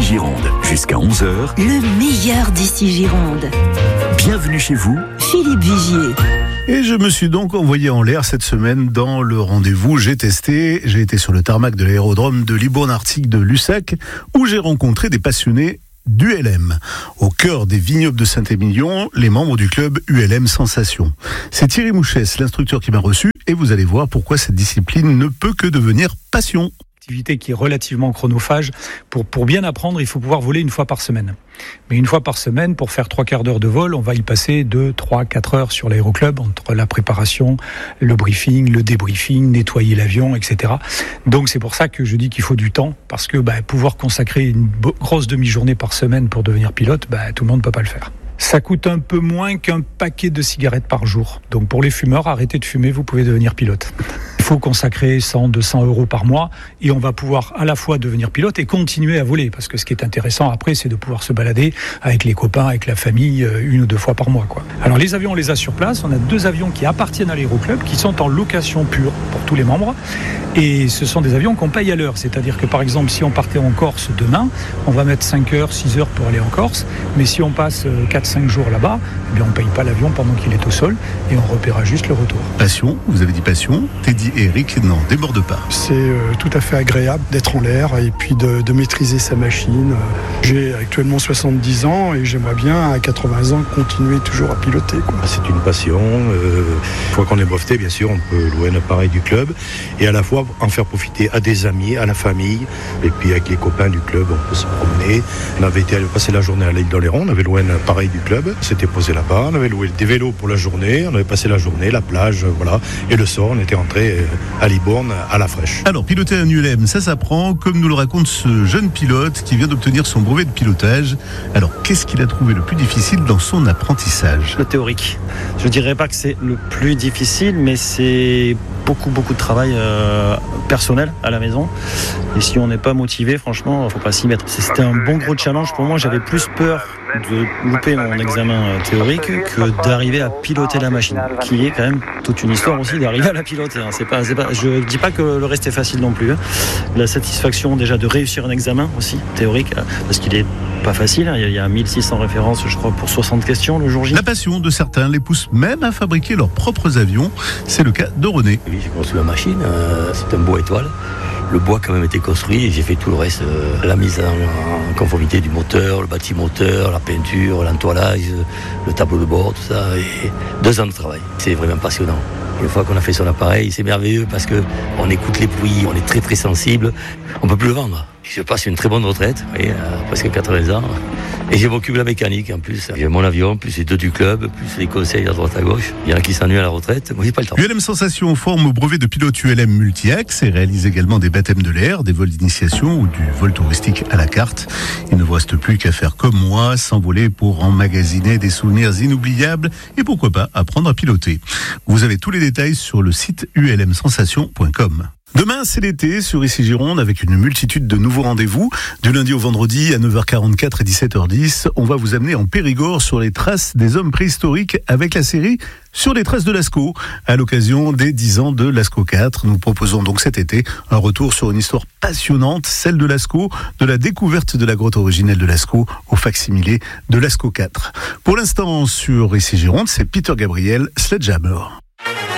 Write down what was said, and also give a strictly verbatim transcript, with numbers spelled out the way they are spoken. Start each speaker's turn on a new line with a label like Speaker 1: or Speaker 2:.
Speaker 1: Gironde. Jusqu'à onze heures,
Speaker 2: le meilleur d'ici Gironde.
Speaker 1: Bienvenue chez vous,
Speaker 2: Philippe Vigier.
Speaker 3: Et je me suis donc envoyé en l'air cette semaine dans le rendez-vous. J'ai testé, j'ai été sur le tarmac de l'aérodrome de Libourne-Artic de Lussac, où j'ai rencontré des passionnés d'U L M. Au cœur des vignobles de Saint-Émilion, les membres du club U L M Sensation. C'est Thierry Mouchès, l'instructeur qui m'a reçu, et vous allez voir pourquoi cette discipline ne peut que devenir passion.
Speaker 4: Activité qui est relativement chronophage. Pour, pour bien apprendre, il faut pouvoir voler une fois par semaine. Mais une fois par semaine, pour faire trois quarts d'heure de vol, on va y passer deux, trois, quatre heures sur l'aéroclub, entre la préparation, le briefing, le débriefing, nettoyer l'avion, et cetera. Donc c'est pour ça que je dis qu'il faut du temps, parce que bah, pouvoir consacrer une grosse demi-journée par semaine pour devenir pilote, bah, tout le monde ne peut pas le faire. Ça coûte un peu moins qu'un paquet de cigarettes par jour. Donc pour les fumeurs, arrêtez de fumer, vous pouvez devenir pilote. Il faut consacrer cent, deux cents euros par mois et on va pouvoir à la fois devenir pilote et continuer à voler. Parce que ce qui est intéressant après, c'est de pouvoir se balader avec les copains, avec la famille, une ou deux fois par mois, quoi. Alors les avions, on les a sur place. On a deux avions qui appartiennent à l'aéroclub, qui sont en location pure pour tous les membres. Et ce sont des avions qu'on paye à l'heure. C'est-à-dire que par exemple, si on partait en Corse demain, on va mettre cinq heures, six heures pour aller en Corse. Mais si on passe quatre cinq jours là-bas, eh bien on ne paye pas l'avion pendant qu'il est au sol et on repaiera juste le retour.
Speaker 3: Passion, vous avez dit passion. Teddy et Eric n'en débordent pas.
Speaker 5: C'est euh, tout à fait agréable d'être en l'air et puis de, de maîtriser sa machine. J'ai actuellement soixante-dix ans et j'aimerais bien à quatre-vingts ans continuer toujours à piloter, quoi.
Speaker 6: C'est une passion. Euh, une fois qu'on est breveté, bien sûr, on peut louer un appareil du club et à la fois en faire profiter à des amis, à la famille et puis avec les copains du club, on peut se promener. On avait été passer la journée à l'île d'Oléron, on avait loué un appareil du club, s'était posé là-bas, on avait loué des vélos pour la journée, on avait passé la journée, la plage, voilà, et le soir on était rentré à Libourne à la fraîche.
Speaker 3: Alors piloter un U L M, ça s'apprend, comme nous le raconte ce jeune pilote qui vient d'obtenir son brevet de pilotage. Alors qu'est-ce qu'il a trouvé le plus difficile dans son apprentissage ?
Speaker 7: Le théorique. Je ne dirais pas que c'est le plus difficile, mais c'est beaucoup beaucoup de travail euh, personnel à la maison. Et si on n'est pas motivé, franchement, il ne faut pas s'y mettre. C'était un bon gros challenge pour moi. J'avais plus peur de louper mon examen théorique que d'arriver à piloter la machine, qui est quand même toute une histoire aussi d'arriver à la piloter. C'est pas, c'est pas, je ne dis pas que le reste est facile non plus. La satisfaction déjà de réussir un examen aussi théorique, parce qu'il est pas facile. Il y a mille six cents références, je crois, pour soixante questions le jour J.
Speaker 3: La passion de certains les pousse même à fabriquer leurs propres avions. C'est le cas de René.
Speaker 8: Oui, j'ai construit la machine. Euh, c'est un beau étoile. Le bois quand même été construit et j'ai fait tout le reste, euh, la mise en, en conformité du moteur, le bâtimoteur, la peinture, l'entoilage, le tableau de bord, tout ça. Et deux ans de travail. C'est vraiment passionnant. Une fois qu'on a fait son appareil, c'est merveilleux parce que on écoute les bruits, on est très très sensible. On peut plus le vendre. Je passe une très bonne retraite, oui, à presque quatre-vingts ans. Et je m'occupe de la mécanique en plus. J'ai mon avion, plus les deux du club, plus les conseils à droite à gauche. Il y en a qui s'ennuient à la retraite. Moi, j'ai pas le temps.
Speaker 3: U L M Sensation forme au brevet de pilote U L M multi-axe et réalise également des baptêmes de l'air, des vols d'initiation ou du vol touristique à la carte. Il ne vous reste plus qu'à faire comme moi, s'envoler pour emmagasiner des souvenirs inoubliables et pourquoi pas apprendre à piloter. Vous avez tous les détails sur le site u l m sensation point com. Demain, c'est l'été sur Ici Gironde avec une multitude de nouveaux rendez-vous. Du lundi au vendredi à neuf heures quarante-quatre et dix-sept heures dix, on va vous amener en Périgord sur les traces des hommes préhistoriques avec la série Sur les traces de Lascaux. À l'occasion des dix ans de Lascaux quatre, nous proposons donc cet été un retour sur une histoire passionnante, celle de Lascaux, de la découverte de la grotte originelle de Lascaux au facsimilé de Lascaux quatre. Pour l'instant, sur Ici Gironde, c'est Peter Gabriel, Sledgehammer.